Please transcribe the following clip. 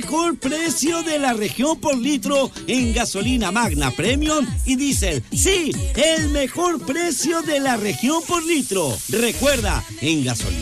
mejor precio de la región por litro en gasolina Magna Premium y diésel. Sí, el mejor precio de la región por litro. Recuerda, en gasolina